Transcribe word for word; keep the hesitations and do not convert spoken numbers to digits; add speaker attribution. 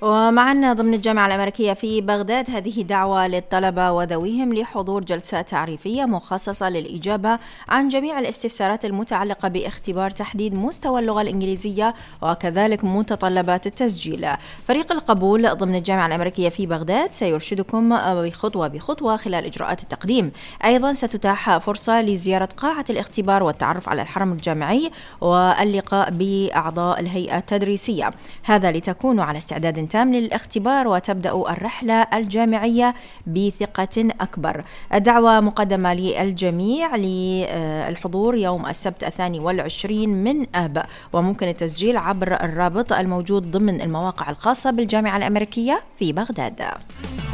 Speaker 1: ومعنا ضمن الجامعة الأمريكية في بغداد هذه دعوة للطلبة وذويهم لحضور جلسة تعريفية مخصصة للإجابة عن جميع الاستفسارات المتعلقة باختبار تحديد مستوى اللغة الإنجليزية وكذلك متطلبات التسجيل. فريق القبول ضمن الجامعة الأمريكية في بغداد سيرشدكم بخطوة بخطوة خلال إجراءات التقديم. أيضا ستتاح فرصة لزيارة قاعة الاختبار والتعرف على الحرم الجامعي واللقاء بأعضاء الهيئة التدريسية، هذا لتكونوا على استعداد تام للاختبار وتبدأ الرحلة الجامعية بثقة أكبر. الدعوة مقدمة للجميع للحضور يوم السبت الثاني والعشرين من آب، وممكن التسجيل عبر الرابط الموجود ضمن المواقع الخاصة بالجامعة الأمريكية في بغداد.